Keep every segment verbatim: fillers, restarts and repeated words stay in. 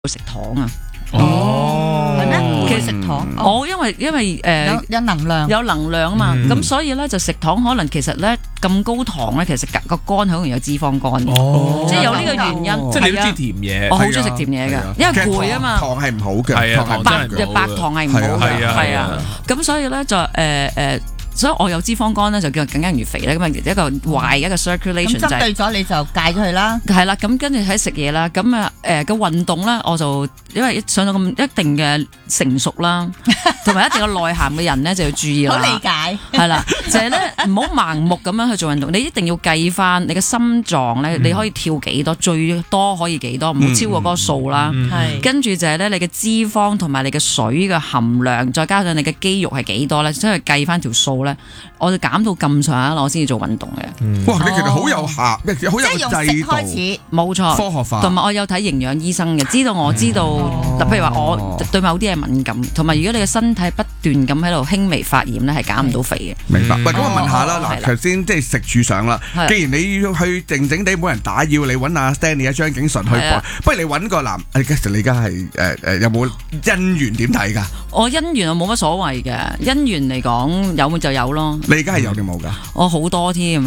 食糖啊。 哦， 係咩？ 其實食糖， 我因為因為誒有有能量， 有能量啊嘛， 嗯咁所以咧就食糖可能其實咧咁高糖咧，其實個肝好容易有脂肪肝嘅， 哦， 即係有呢個原因。 即係你都係啊知甜嘢我。好中意食甜嘢㗎，因為攰啊嘛。 糖係唔好嘅， 係啊糖係白糖真係唔好白糖係唔好係嘅， 啊係啊，咁所以咧就誒誒，所以我有脂肪肝咧就叫更加容易肥咧，咁啊一個壞一個 circulation 咁就係針對咗你就戒咗佢啦。 係啦，咁跟住喺食嘢啦，咁啊誒個運動咧，我就因為上到咁一定嘅成熟啦，同埋一定嘅內涵嘅人咧就要注意好理啦。 解， 係啦，就係咧唔好盲目咁樣去做運動，你一定要計翻你嘅心臟咧，你可以跳幾多，最多可以幾多，唔好超過嗰個數啦。 嗯係跟住就係咧，你嘅脂肪同埋你嘅水嘅含量，再加上你嘅肌肉係幾多咧，即係計翻條數咧，我就減到咁上下，我先至做運動嘅。 哇！你其實好有效，咩好有即係用食制度， 開始， 冇錯， 科學化同埋我有睇營養醫生嘅，知道我知道，嗱譬如話我對某啲嘢敏感，同埋如果你嘅身體不斷咁喺度輕微發炎咧，係減唔到肥嘅。 明白。喂，咁我問下啦， 哦係啦嗱，頭先即係食住上啦。 係既然你要去靜靜地冇人打擾你，揾阿 Stanley 啊張景淳去播係啊， 不如你揾個男，誒其實你而家係誒誒有冇姻緣點睇㗎？ 我姻緣我冇乜所謂嘅，姻緣嚟講有咪就有咯， 你而家係有定冇㗎？ 我好多添。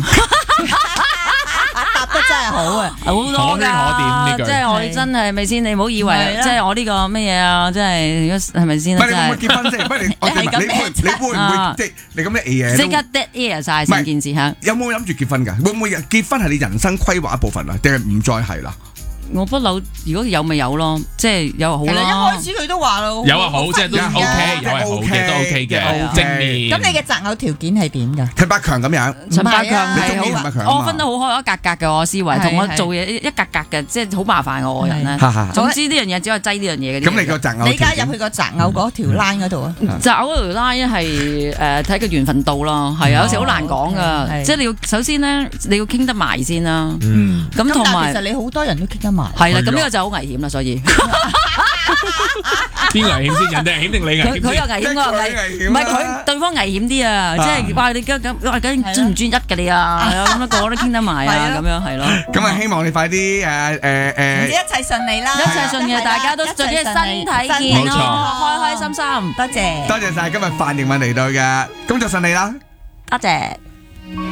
答得真係好啊！ 好多㗎， 可圈可點呢句即係我真係咪先？你唔好以為係啦即係我呢個乜嘢啊！即係如果係咪先啊？ 唔係你會唔會真結婚先？不如你我哋係咁你會你會唔啊會即係你咁嘅嘢都係即刻 dead air 晒成件事嚇！ 有冇諗住結婚㗎？會唔會結婚係你人生規劃一部分啊？定係唔再係啦？ 我不嬲，如果有咪有咯，即係有好其實一啦開。始佢都話咯， 有啊好，即係都忽然㗎 OK，有係好嘅，都 OK 係啊嘅，正面。 咁你嘅擇偶條件係點㗎？ 陳百強咁樣， 陳百強唔係啊係你中意陳百強啊嘛好，我分得好開，一格格嘅我思維， 係同我係做嘢一格格嘅，即係好麻煩嘅我個人咧。 哈哈總之呢樣嘢只係擠呢樣嘢嘅啫。 咁你個擇偶你而家條件入去個擇偶嗰條 line 嗰度啊？ 擇偶嗰條 line 係誒睇個緣分到咯，係啊，有時好難講噶， 係即係你要首先咧你要傾得埋先啦， 嗯， 咁同埋但係其實你好多人都傾得埋。 係啦，咁係啊呢個就好危險啦，所以邊個危險先？人哋危險定你危險先？ 佢佢有危險，我即係佢危危險啦唔係佢對方危險啲啊，即係哇你咁咁哇究竟專唔專一㗎你啊，係啊咁樣個個都傾得埋啊，咁樣係咯， 咁啊，希望你快啲誒誒誒。 總之一切順利啦， 一切順嘅，大家都最緊要身體健冇錯康，開開心心， 多謝， 多謝晒今日范盈敏嚟到嘅，工作順利啦！ 多謝。